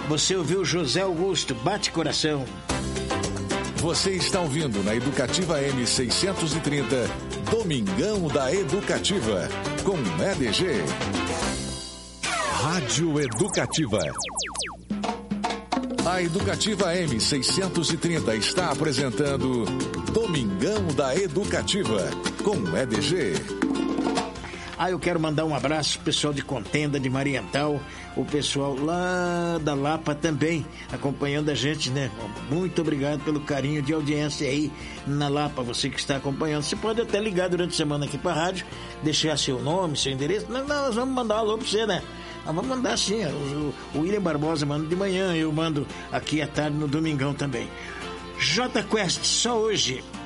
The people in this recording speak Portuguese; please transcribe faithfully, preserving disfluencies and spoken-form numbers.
Você ouviu José Augusto, Bate Coração. Você está ouvindo na Educativa M seiscentos e trinta, Domingão da Educativa, com E D G. Rádio Educativa. A Educativa M seiscentos e trinta está apresentando Domingão da Educativa, com E D G. Ah, eu quero mandar um abraço pro pessoal de Contenda, de Mariental, o pessoal lá da Lapa também, acompanhando a gente, né? Muito obrigado pelo carinho de audiência aí na Lapa, você que está acompanhando. Você pode até ligar durante a semana aqui pra rádio, deixar seu nome, seu endereço. Não, não, nós vamos mandar um alô pra você, né? Nós vamos mandar sim, o, o William Barbosa manda de manhã, eu mando aqui à tarde no Domingão também. J Quest, só hoje.